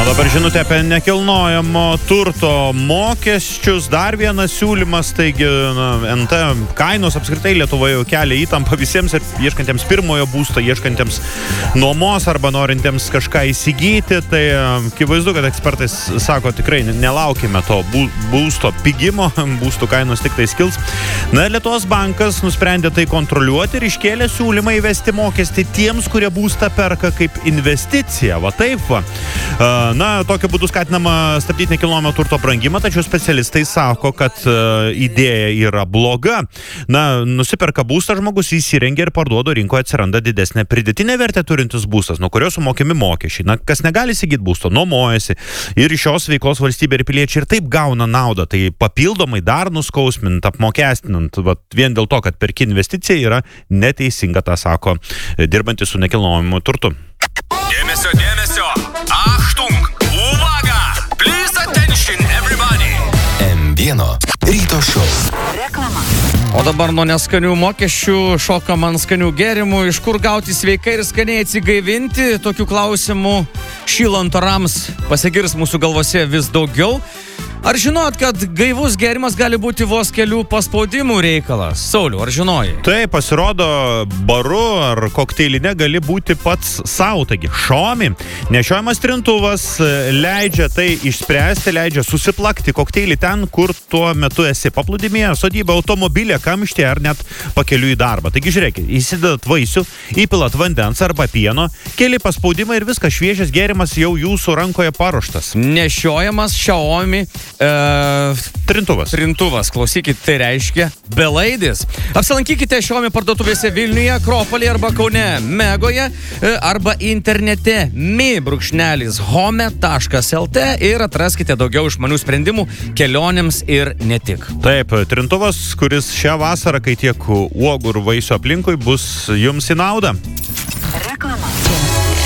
Dabar žinutė apie nekilnojamo turto mokesčius. Dar vienas siūlymas, taigi NT kainos apskritai Lietuvoje jau kelia įtampą visiems ir ieškantiems pirmojo būsto, ieškantiems nuomos arba norintiems kažką įsigyti. Tai akivaizdu, kad ekspertai sako, tikrai nelaukime to būsto pigimo, būstų kainos tik tai skils. Na, Lietuvos bankas nusprendė tai kontroliuoti ir iškėlė siūlymą įvesti mokestį tiems, kurie būstą perka kaip investiciją. Va taip va. Tokiu būdu skatinama stabdyti nekilnojamo turto brangimą, tačiau specialistai sako, kad idėja yra bloga. Nusiperka būstą žmogus, įsirengia ir parduoda, rinkoje atsiranda didesnė pridėtinė vertė turintis būstas, nuo kurio sumokami mokesčiai. Kas negali įsigyti būsto, nuomojasi ir iš šios veiklos valstybė ir piliečiai ir taip gauna naudą. Tai papildomai dar nuskausminant, apmokestinant, vien dėl to, kad perki investicija yra neteisinga, tą sako dirbantis su nekilnojamu turtu. Dėmesio, dėmesio! Achtung! Uwaga! Please attention everybody! M1 ryto šou. Reklama. O dabar nuo neskanių mokesčių šokam ant skanių gėrimų. Iš kur gauti sveikai ir skaniai atsigaivinti? Tokių klausimų šylant orams pasigirs mūsų galvose vis daugiau. Ar žinot, kad gaivus gėrimas gali būti vos kelių paspaudimų reikalas? Sauliau, ar žinojai? Tai pasirodo, baru ar kokteilinė gali būti pats savo. Taigi, šomi. Nešiojamas trintuvas leidžia tai išspręsti, leidžia susiplakti kokteilį ten, kur tuo metu esi paplūdimyje, sodybą, automobilė, kamštė ar net pakeliu į darbą. Taigi, žiūrėkit, įsidedat vaisių, įpilat vandens arba pieno, keli paspaudimai ir viskas, šviežias gėrimas jau jūsų rankoje paruoštas. Nešiojamas Xiaomi Trintuvas, klausykit, tai reiškia belaidis. Apsilankykite Xiaomi parduotuvėse Vilniuje, Akropolyje arba Kaune, Megoje arba internete mi.home.lt ir atraskite daugiau išmanių sprendimų kelionėms ir ne tik. Taip, trintuvas, kuris šią vasarą, kai tiek uogų ir vaisių aplinkui, bus jums į naudą.